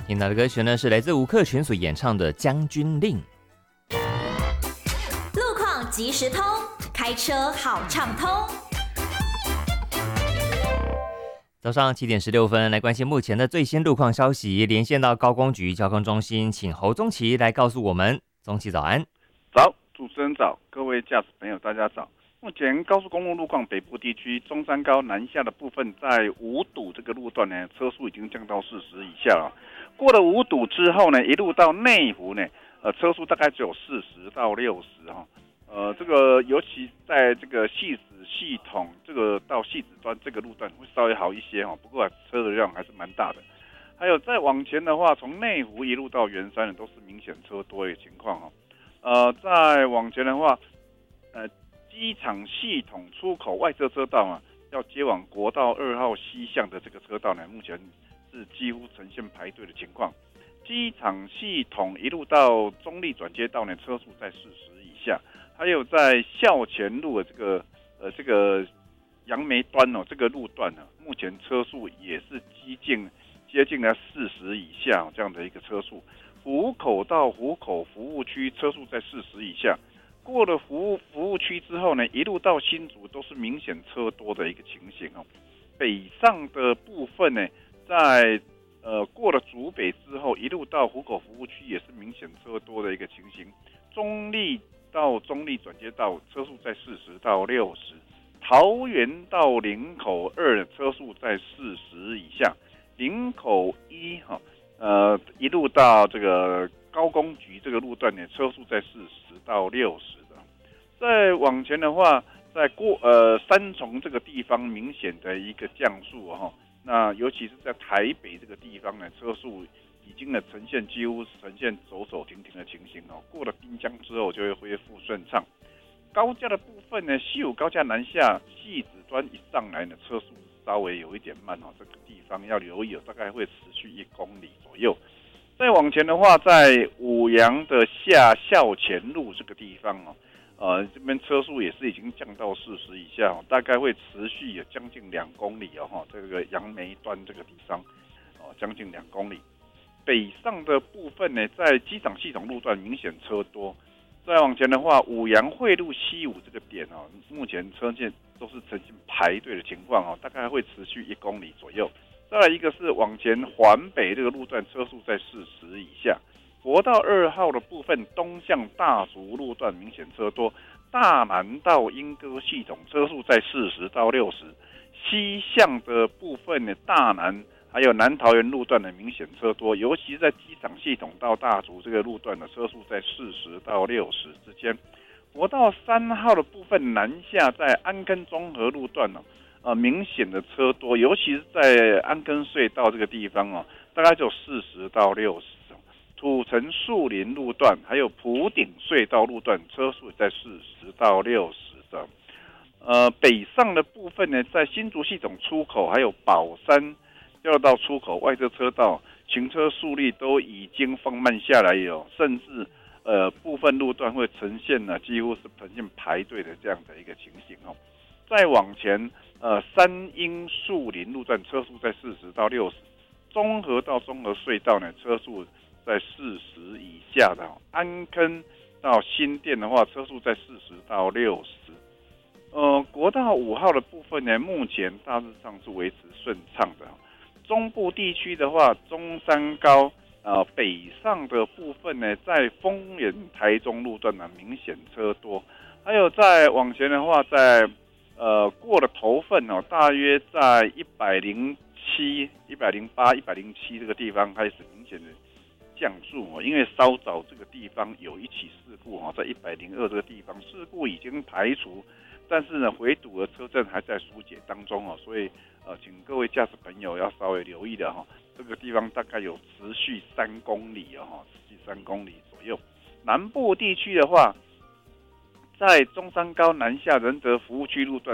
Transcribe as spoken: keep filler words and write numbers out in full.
听到的歌曲呢是来自吴克群所演唱的《将军令》。 路况即时通，开车好畅通。 早上七点十六分，来关心目前的最新路况消息。连线到高工局交通中心，请侯宗奇来告诉我们。宗奇早安。 早，主持人早，各位驾驶朋友大家早。目前高速公路路况北部地区中山高南下的部分，在五堵这个路段呢，车速已经降到四十以下了。过了五堵之后呢，一路到内湖呢，呃，车速大概只有四十到六十哈。呃，这个尤其在这个汐止系统这个到汐止端这个路段会稍微好一些哈，不过车的量还是蛮大的。还有再往前的话，从内湖一路到圆山呢，都是明显车多的情况哈。呃，再往前的话，呃，机场系统出口外侧车道啊，要接往国道二号西向的这个车道呢，目前是几乎呈现排队的情况。机场系统一路到中立转接道呢，车速在四十以下。还有在校前路的这个呃这个杨梅端哦，这个路段呢、啊，目前车速也是接近接近了四十以下、哦、这样的一个车速。湖口到湖口服务区车速在四十以下，过了服务服务区之后呢，一路到新竹都是明显车多的一个情形哦。北上的部分呢，在呃过了竹北之后，一路到湖口服务区也是明显车多的一个情形。中立到中立转接道车速在四十到六十，桃园到林口二车速在四十以下，林口一哈呃一路到这个高工局这个路段呢，车速在四十到六十的。再往前的话，在过呃三重这个地方明显的一个降速哈，那尤其是在台北这个地方呢，车速已经呢呈现几乎呈现走走停停的情形哦，过了滨江之后就会恢复顺畅。高架的部分呢，西武高架南下，汐止端一上来呢，车速稍微有一点慢哦，这个地方要留意哦，大概会持续一公里左右。再往前的话，在五杨的下校前路这个地方哦，呃，这边车速也是已经降到四十以下哦，大概会持续有将近两公里哦，哈，这个杨梅端这个地方哦，将近两公里。北上的部分呢，在机场系统路段明显车多。再往前的话，五杨汇路西武这个点哦，目前车线都是呈现排队的情况哦，大概会持续一公里左右。再来一个是往前环北这个路段，车速在四十以下。国道二号的部分，东向大竹路段明显车多，大南到莺歌系统车速在四十到六十。西向的部分呢，大南还有南桃园路段的明显车多，尤其是在机场系统到大竹这个路段的车速在四十到六十之间。国道三号的部分南下，在安坑综合路段呢、呃，明显的车多，尤其是在安坑隧道这个地方哦，大概只有四十到六十。土城树林路段还有埔顶隧道路段，车速在四十到六十的。呃，北上的部分呢，在新竹系统出口还有宝山要到出口外侧车道，行车速率都已经放慢下来有，甚至呃部分路段会呈现呢几乎是呈现排队的这样的一个情形哦。再往前，呃三英树林路段车速在四十到六十，中和到中和隧道呢车速在四十以下的、哦，安坑到新店的话车速在四十到六十。呃，国道五号的部分呢，目前大致上是维持顺畅的。中部地区的话，中山高呃北上的部分呢，在丰原台中路段呢明显车多，还有再往前的话，在呃过了头份哦，大约在一百零七、一百零八、一百零七这个地方开始明显的降速哦，因为稍早这个地方有一起事故哦，在一百零二这个地方事故已经排除。但是呢，回堵的车阵还在疏解当中哦，所以呃，请各位驾驶朋友要稍微留意的哈、哦，这个地方大概有持续三公里哦，持续三公里左右。南部地区的话，在中山高南下仁德服务区路段